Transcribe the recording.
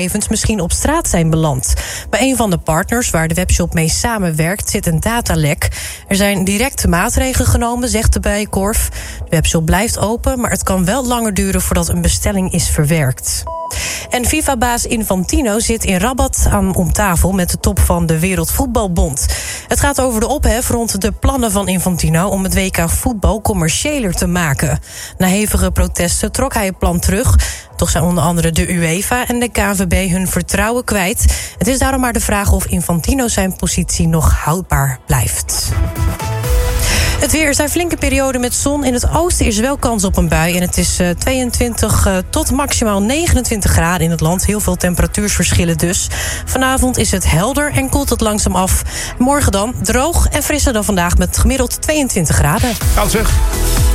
gegevens misschien op straat zijn beland. Bij een van de partners waar de webshop mee samenwerkt zit een datalek. Er zijn directe maatregelen genomen, zegt de Bijenkorf. De webshop blijft open, maar het kan wel langer duren voordat een bestelling is verwerkt. En FIFA-baas Infantino zit in Rabat om tafel met de top van de Wereldvoetbalbond. Het gaat over de ophef rond de plannen van Infantino om het WK voetbal commerciëler te maken. Na hevige protesten trok hij het plan terug. Toch zijn onder andere de UEFA en de KNVB hun vertrouwen kwijt. Het is daarom maar de vraag of Infantino zijn positie nog houdbaar blijft. Het weer, er zijn flinke perioden met zon. In het oosten is wel kans op een bui. En het is 22 tot maximaal 29 graden in het land. Heel veel temperatuursverschillen dus. Vanavond is het helder en koelt het langzaam af. Morgen dan droog en frisser dan vandaag met gemiddeld 22 graden. Koud zeg.